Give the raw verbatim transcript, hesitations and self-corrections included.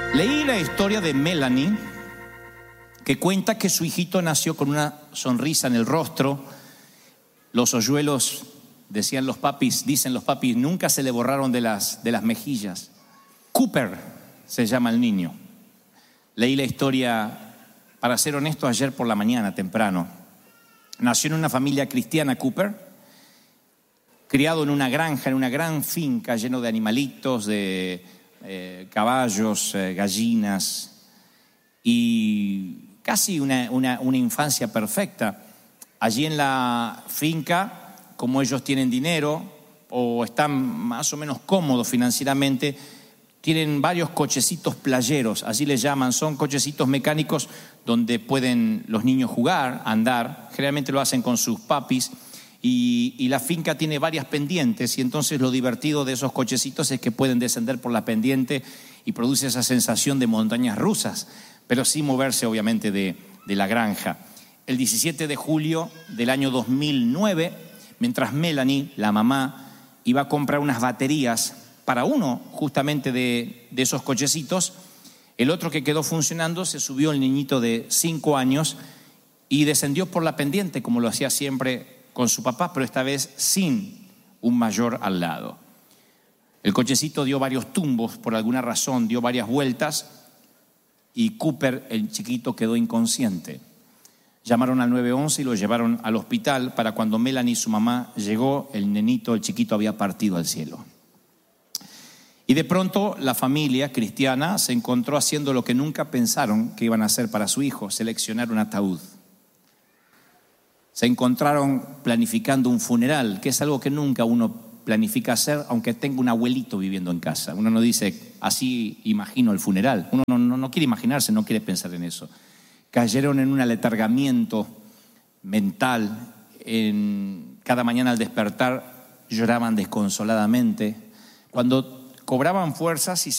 Leí la historia de Melanie, que cuenta que su hijito nació con una sonrisa en el rostro. Los hoyuelos, decían los papis, dicen los papis, nunca se le borraron de las, de las mejillas. Cooper se llama el niño. Leí la historia, para ser honesto, ayer por la mañana, temprano. Nació en una familia cristiana, Cooper, criado en una granja, en una gran finca, lleno de animalitos, de eh, caballos, eh, gallinas, y casi una, una, una infancia perfecta. Allí en la finca, como ellos tienen dinero o están más o menos cómodos financieramente, tienen varios cochecitos playeros, así les llaman, son cochecitos mecánicos donde pueden los niños jugar, andar, generalmente lo hacen con sus papis, y, y la finca tiene varias pendientes, y entonces lo divertido de esos cochecitos es que pueden descender por la pendiente y produce esa sensación de montañas rusas, pero sin moverse obviamente de, de la granja. El diecisiete de julio del año dos mil nueve, mientras Melanie, la mamá, iba a comprar unas baterías para uno justamente de, de esos cochecitos, el otro que quedó funcionando, se subió el niñito de cinco años y descendió por la pendiente como lo hacía siempre con su papá, pero esta vez sin un mayor al lado. El cochecito dio varios tumbos por alguna razón, dio varias vueltas y Cooper, el chiquito, quedó inconsciente. Llamaron al nueve once y lo llevaron al hospital. Para cuando Melanie, su mamá, llegó, el nenito, el chiquito, había partido al cielo. Y de pronto la familia cristiana se encontró haciendo lo que nunca pensaron que iban a hacer para su hijo: seleccionar un ataúd. Se encontraron planificando un funeral, que es algo que nunca uno planifica hacer, aunque tenga un abuelito viviendo en casa. Uno no dice, así imagino el funeral. Uno no, no, no quiere imaginarse, no quiere pensar en eso. Cayeron en un aletargamiento mental. En, cada mañana al despertar lloraban desconsoladamente. Cuando cobraban fuerzas y